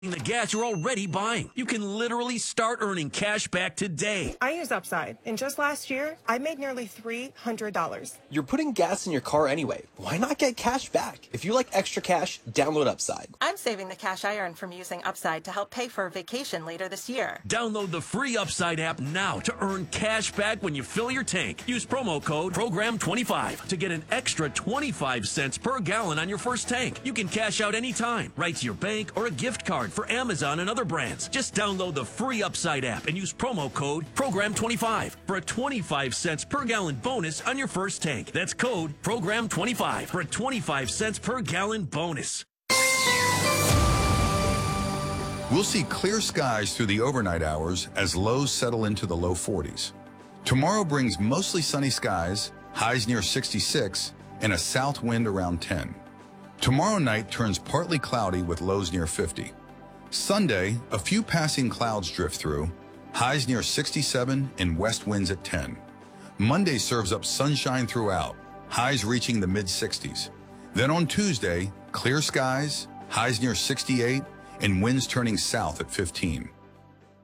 the gas you're already buying. You can literally start earning cash back today. I use Upside, and just last year, I made nearly $300. You're putting gas in your car anyway. Why not get cash back? If you like extra cash, download Upside. I'm saving the cash I earn from using Upside to help pay for a vacation later this year. Download the free Upside app now to earn cash back when you fill your tank. Use promo code PROGRAM25 to get an extra 25 cents per gallon on your first tank. You can cash out anytime, right to your bank or a gift card for Amazon and other brands. Just download the free Upside app and use promo code PROGRAM25 for a 25 cents per gallon bonus on your first tank. That's code PROGRAM25 for a 25 cents per gallon bonus. We'll see clear skies through the overnight hours as lows settle into the low 40s. Tomorrow brings mostly sunny skies, highs near 66, and a south wind around 10. Tomorrow night turns partly cloudy with lows near 50. Sunday, a few passing clouds drift through, highs near 67 and west winds at 10. Monday serves up sunshine throughout, highs reaching the mid-60s. Then on Tuesday, clear skies, highs near 68, and winds turning south at 15.